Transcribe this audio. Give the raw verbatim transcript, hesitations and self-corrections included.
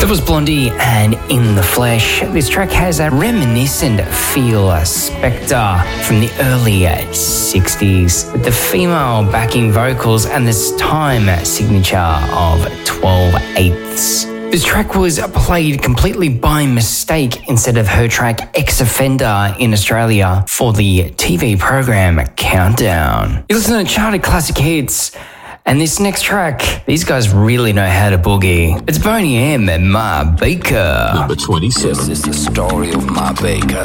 That was Blondie and In the Flesh. This track has a reminiscent feel, a Spectre from the early sixties, with the female backing vocals and this time signature of twelve eighths. This track was played completely by mistake instead of her track Ex-Offender in Australia for the T V program Countdown. You listen to Charted Classic Hits. And this next track, these guys really know how to boogie. It's Boney M and Ma Baker. Number twenty-seven. This is the story of Ma Baker.